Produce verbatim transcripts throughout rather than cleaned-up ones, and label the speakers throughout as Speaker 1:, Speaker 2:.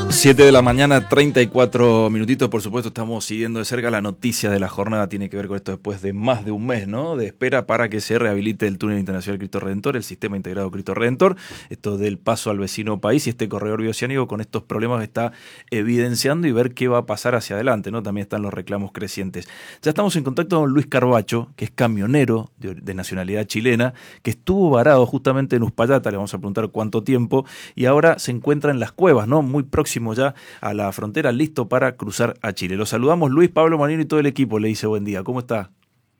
Speaker 1: siete de la mañana, treinta y cuatro minutitos. Por supuesto, estamos siguiendo de cerca la noticia de la jornada. Tiene que ver con esto después de más de un mes, ¿no? De espera para que se rehabilite el túnel internacional Cristo Redentor, el sistema integrado Cristo Redentor. Esto del paso al vecino país y este corredor bioceánico con estos problemas está evidenciando y ver qué va a pasar hacia adelante, ¿no? También están los reclamos crecientes. Ya estamos en contacto con Luis Carbacho, que es camionero de, de nacionalidad chilena, que estuvo varado justamente en Uspallata, le vamos a preguntar cuánto tiempo, y ahora se encuentra en Las Cuevas, ¿no? Muy próximo ya a la frontera, listo para cruzar a Chile. Los saludamos, Luis, Pablo Marino y todo el equipo. Le dice buen día. ¿Cómo está?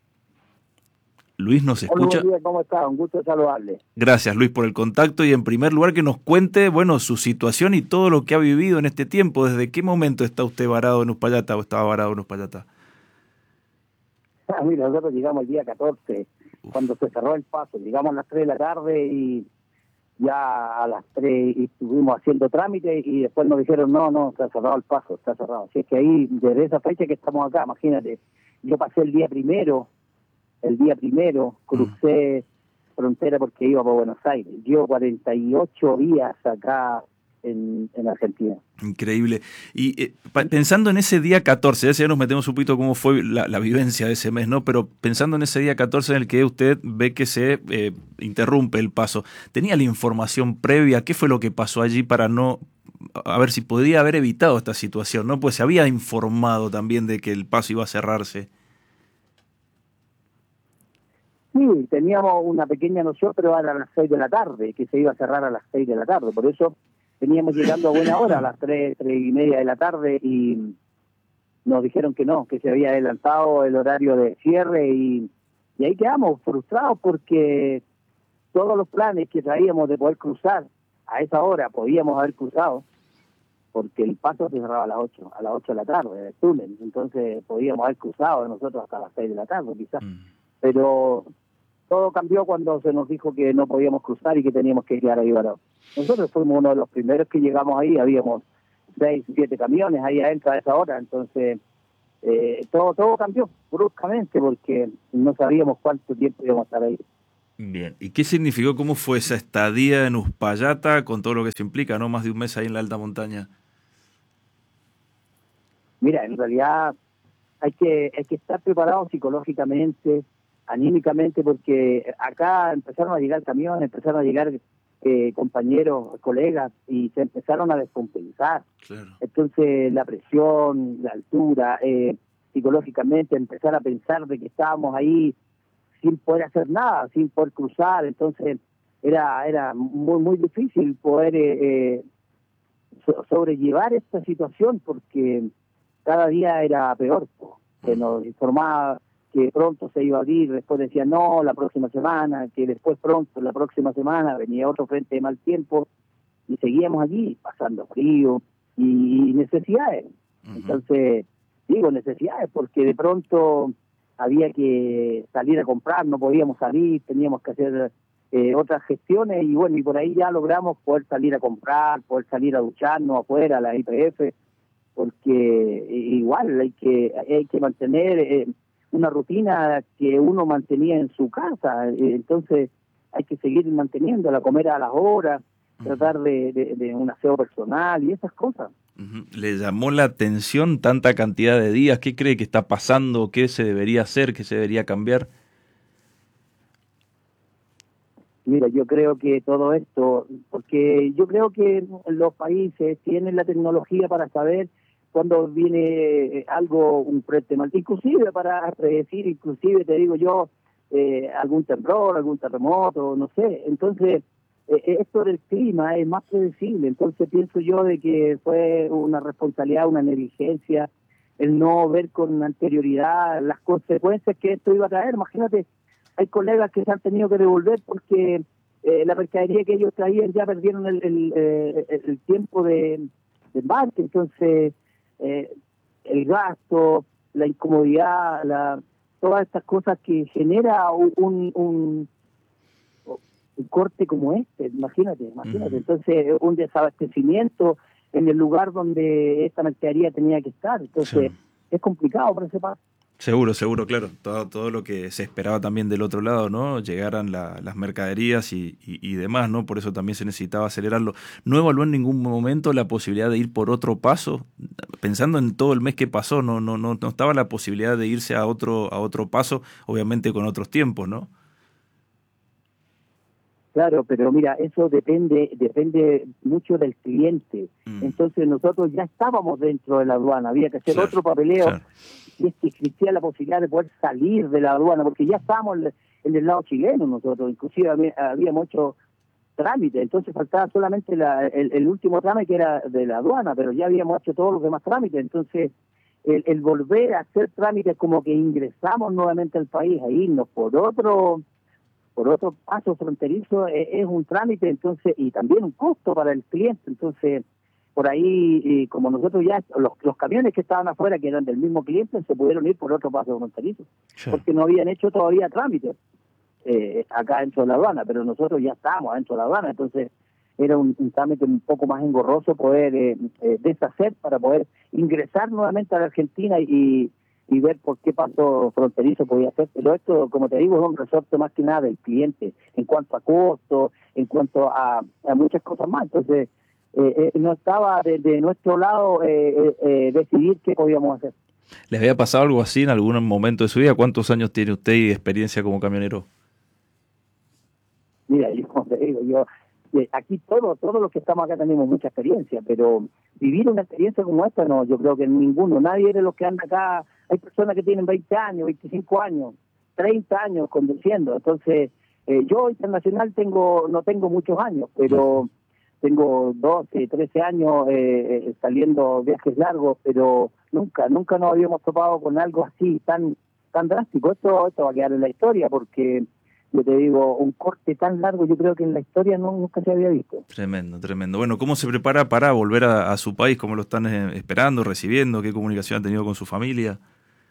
Speaker 1: Luis, ¿nos escucha?
Speaker 2: Buen día, ¿cómo está? Un gusto saludarle.
Speaker 1: Gracias, Luis, por el contacto y en primer lugar que nos cuente, bueno, su situación y todo lo que ha vivido en este tiempo. ¿Desde qué momento está usted varado en Uspallata o estaba varado en Uspallata?
Speaker 2: Ah, mira, nosotros llegamos el día catorce, Uf. cuando se cerró el paso. Llegamos a las tres de la tarde y ya a las tres estuvimos haciendo trámites y después nos dijeron, no, no, está cerrado el paso, está cerrado. Así es que ahí, desde esa fecha que estamos acá, imagínate, yo pasé el día primero, el día primero, crucé mm. frontera porque iba para Buenos Aires. Llevo cuarenta y ocho días acá en, en Argentina.
Speaker 1: Increíble. Y eh, pensando en ese día catorce, ya nos metemos un poquito cómo fue la, la vivencia de ese mes, ¿no? Pero pensando en ese día catorce en el que usted ve que se eh, interrumpe el paso, ¿tenía la información previa? ¿Qué fue lo que pasó allí para no, a ver si podría haber evitado esta situación, ¿no? Pues se había informado también de que el paso iba a cerrarse.
Speaker 2: Sí, teníamos una pequeña noción, pero era a las seis de la tarde, que se iba a cerrar a las seis de la tarde, por eso veníamos llegando a buena hora, a las tres, tres y media de la tarde, y nos dijeron que no, que se había adelantado el horario de cierre, y, y ahí quedamos frustrados porque todos los planes que traíamos de poder cruzar a esa hora, podíamos haber cruzado, porque el paso se cerraba a las ocho, a las ocho de la tarde, del túnel, entonces podíamos haber cruzado nosotros hasta las seis de la tarde quizás, mm. pero todo cambió cuando se nos dijo que no podíamos cruzar y que teníamos que quedar ahí varados. Nosotros fuimos uno de los primeros que llegamos ahí, habíamos seis, siete camiones ahí adentro a esa hora, entonces eh, todo todo cambió bruscamente porque no sabíamos cuánto tiempo íbamos a estar ahí.
Speaker 1: Bien, ¿y qué significó, cómo fue esa estadía en Uspallata con todo lo que se implica, ¿no? Más de un mes ahí en la alta montaña.
Speaker 2: Mira, en realidad hay que, hay que estar preparados psicológicamente, anímicamente, porque acá empezaron a llegar camiones, empezaron a llegar eh, compañeros, colegas, y se empezaron a descompensar. Claro. Entonces la presión, la altura, eh, psicológicamente empezar a pensar de que estábamos ahí sin poder hacer nada, sin poder cruzar, entonces era era muy muy difícil poder eh, eh, so- sobrellevar esta situación porque cada día era peor. Se nos informaba que pronto se iba a abrir, después decía no, la próxima semana, que después pronto, la próxima semana, venía otro frente de mal tiempo, y seguíamos allí, pasando frío y, y necesidades. Uh-huh. Entonces, digo necesidades, porque de pronto había que salir a comprar, no podíamos salir, teníamos que hacer eh, otras gestiones, y bueno, y por ahí ya logramos poder salir a comprar, poder salir a ducharnos afuera, a la I P F, porque igual hay que, hay que mantener... Eh, una rutina que uno mantenía en su casa, entonces hay que seguir manteniéndola, comer a las horas, uh-huh. tratar de, de, de un aseo personal y esas cosas.
Speaker 1: Uh-huh. ¿Le llamó la atención tanta cantidad de días? ¿Qué cree que está pasando? ¿Qué se debería hacer? ¿Qué se debería cambiar?
Speaker 2: Mira, yo creo que todo esto, porque yo creo que los países tienen la tecnología para saber cuando viene algo, un frente mal, inclusive para predecir, inclusive te digo yo, eh, algún temblor, algún terremoto, no sé. Entonces, eh, esto del clima es más predecible. Entonces pienso yo de que fue una responsabilidad, una negligencia, el no ver con anterioridad las consecuencias que esto iba a traer. Imagínate, hay colegas que se han tenido que devolver porque eh, la mercadería que ellos traían ya perdieron el, el, el, el tiempo de, de embarque. Entonces... Eh, el gasto, la incomodidad, la, todas estas cosas que genera un, un, un, un corte como este, imagínate, imagínate. Uh-huh. Entonces, un desabastecimiento en el lugar donde esta mercadería tenía que estar. Entonces, sí. es complicado por ese paso.
Speaker 1: Seguro, seguro, claro. Todo, todo lo que se esperaba también del otro lado, ¿no? Llegaran la, las mercaderías y, y, y demás, ¿no? Por eso también se necesitaba acelerarlo. ¿No evaluó en ningún momento la posibilidad de ir por otro paso? Pensando en todo el mes que pasó, no, no, no, no estaba la posibilidad de irse a otro, a otro paso, obviamente con otros tiempos, ¿no?
Speaker 2: Claro, pero mira, eso depende depende mucho del cliente. Mm. Entonces nosotros ya estábamos dentro de la aduana, había que hacer claro, otro papeleo. Claro. Y es que existía la posibilidad de poder salir de la aduana, porque ya estábamos en, en el lado chileno nosotros, inclusive había, habíamos hecho trámites, entonces faltaba solamente la, el, el último trámite que era de la aduana, pero ya habíamos hecho todos los demás trámites, entonces el, el volver a hacer trámites como que ingresamos nuevamente al país, a irnos por otro por otro paso fronterizo es, es un trámite, entonces, y también un costo para el cliente, entonces por ahí, y como nosotros ya, los, los camiones que estaban afuera, que eran del mismo cliente, se pudieron ir por otro paso fronterizo, sí. Porque no habían hecho todavía trámites eh, acá dentro de la aduana, pero nosotros ya estábamos dentro de la aduana, entonces era un, un trámite un poco más engorroso poder eh, eh, deshacer para poder ingresar nuevamente a la Argentina y, y ver por qué paso fronterizo podía hacer. Pero esto, como te digo, es un resorte más que nada del cliente, en cuanto a costos, en cuanto a, a muchas cosas más, entonces Eh, eh, no estaba de, de nuestro lado eh, eh, eh, decidir qué podíamos hacer.
Speaker 1: ¿Les había pasado algo así en algún momento de su vida? ¿Cuántos años tiene usted y experiencia como camionero?
Speaker 2: Mira, yo como te digo, yo eh, aquí todos todos los que estamos acá tenemos mucha experiencia, pero vivir una experiencia como esta, no, yo creo que ninguno, nadie de los que anda acá, hay personas que tienen veinte años, veinticinco años, treinta años conduciendo, entonces eh, yo internacional tengo no tengo muchos años, pero tengo doce, trece años eh, saliendo viajes largos, pero nunca, nunca nos habíamos topado con algo así tan tan drástico. Esto, esto va a quedar en la historia porque, yo te digo, un corte tan largo yo creo que en la historia no, nunca se había visto.
Speaker 1: Tremendo, tremendo. Bueno, ¿cómo se prepara para volver a, a su país? ¿Cómo lo están eh, esperando, recibiendo? ¿Qué comunicación ha tenido con su familia?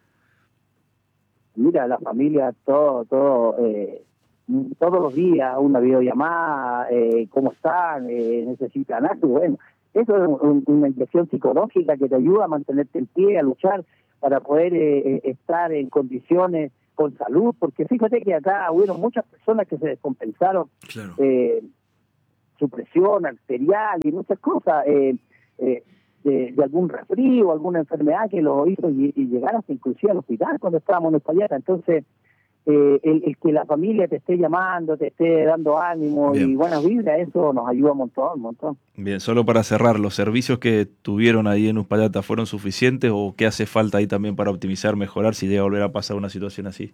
Speaker 2: Mira, la familia, todo, todo... Eh, todos los días una videollamada, eh, cómo están, eh, necesitan algo, bueno, eso es un, una inyección psicológica que te ayuda a mantenerte en pie, a luchar para poder eh, estar en condiciones con salud, porque fíjate que acá hubo muchas personas que se descompensaron, claro. eh, su presión arterial y muchas cosas, eh, eh, de, de algún resfrío, alguna enfermedad que los hizo y, y llegar hasta inclusive al hospital cuando estábamos en España, entonces Eh, el, el que la familia te esté llamando, te esté dando ánimo Bien. y buenas vibras, eso nos ayuda un montón, un montón.
Speaker 1: Bien, solo para cerrar, ¿los servicios que tuvieron ahí en Uspallata fueron suficientes o qué hace falta ahí también para optimizar, mejorar si llega a volver a pasar una situación así?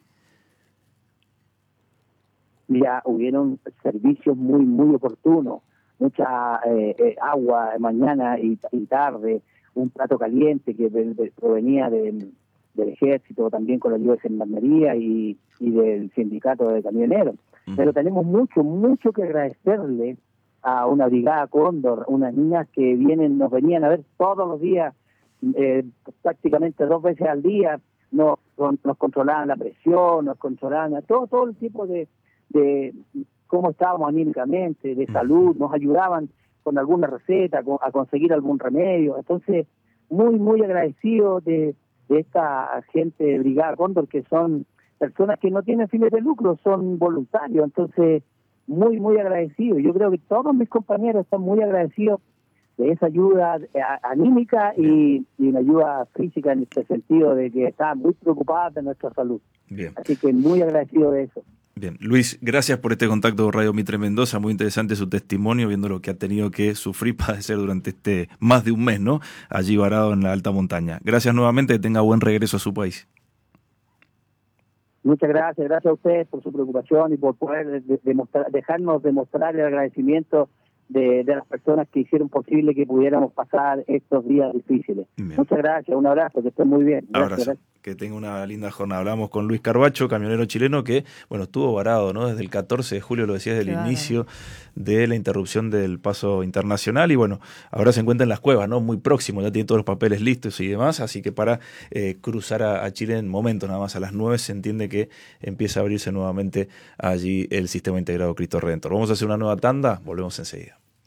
Speaker 2: Mira, hubieron servicios muy, muy oportunos, mucha eh, eh, agua mañana y, y tarde, un plato caliente que de, de, provenía de... del ejército, también con la ayuda de Gendarmería y, y del sindicato de camioneros. Uh-huh. Pero tenemos mucho, mucho que agradecerle a una brigada Cóndor, unas niñas que vienen, nos venían a ver todos los días, eh, prácticamente dos veces al día, nos, nos controlaban la presión, nos controlaban todo, todo el tipo de, de cómo estábamos anímicamente, de salud, nos ayudaban con alguna receta, a conseguir algún remedio. Entonces, muy, muy agradecido de de esta gente de Brigada Cóndor, que son personas que no tienen fines de lucro, son voluntarios, entonces muy, muy agradecido. Yo creo que todos mis compañeros están muy agradecidos de esa ayuda anímica y, y una ayuda física en este sentido de que están muy preocupadas de nuestra salud.
Speaker 1: Bien.
Speaker 2: Así que muy agradecido de eso.
Speaker 1: Bien, Luis, gracias por este contacto con Radio Mitre Mendoza, muy interesante su testimonio, viendo lo que ha tenido que sufrir, padecer durante este más de un mes, ¿no? Allí varado en la alta montaña. Gracias nuevamente, que tenga buen regreso a su país.
Speaker 2: Muchas gracias, gracias a ustedes por su preocupación y por poder de, demostrar, dejarnos demostrar el agradecimiento de, de las personas que hicieron posible que pudiéramos pasar estos días difíciles. Bien. Muchas gracias, un abrazo, que estén muy bien. Gracias,
Speaker 1: abrazo. Gracias. Que tenga una linda jornada. Hablamos con Luis Carbacho, camionero chileno que, bueno, estuvo varado, ¿no? Desde el catorce de julio, lo decías, desde el inicio de la interrupción del paso internacional y, bueno, ahora se encuentra en las cuevas, ¿no? Muy próximo, ya tiene todos los papeles listos y demás, así que para eh, cruzar a, a Chile en momentos, nada más a las nueve, se entiende que empieza a abrirse nuevamente allí el sistema integrado Cristo Redentor. Vamos a hacer una nueva tanda, volvemos enseguida.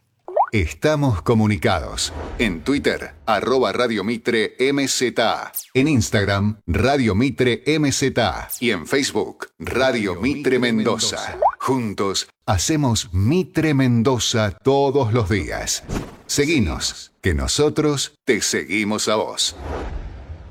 Speaker 3: Estamos comunicados. En Twitter, arroba Radio Mitre M Z A. En Instagram, Radio Mitre M Z A. Y en Facebook, Radio Mitre Mendoza. Juntos, hacemos Mitre Mendoza todos los días. Seguinos, que nosotros te seguimos a vos.